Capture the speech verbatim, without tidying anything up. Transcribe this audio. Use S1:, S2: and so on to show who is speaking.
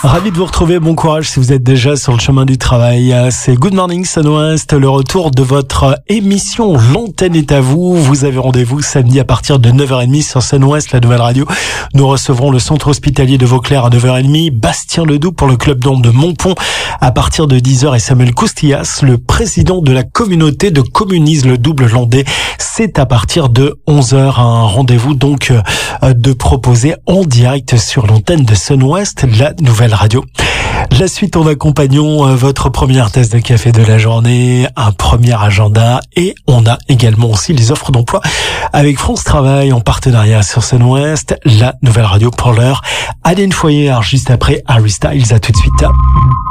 S1: Ravi de vous retrouver, bon courage si vous êtes déjà sur le chemin du travail. C'est Good Morning Sun-Ouest, le retour de votre émission. L'antenne est à vous. Vous avez rendez-vous samedi à partir de neuf heures trente sur Sun-Ouest, la nouvelle radio. Nous recevrons le centre hospitalier de Vauclair à neuf heures trente, Bastien Ledoux pour le club d'Onde de Montpont à partir de dix heures et Samuel Coustillas, le président de la communauté de communisme le double landais. C'est à partir de onze heures, un rendez-vous donc de proposer en direct sur l'antenne de Sun-Ouest, la nouvelle radio. La suite en accompagnant votre première tasse de café de la journée, un premier agenda et on a également aussi les offres d'emploi avec France Travail en partenariat sur Sun-Ouest, la nouvelle radio pour l'heure. Adeline Foyer juste après Harry Styles, à tout de suite.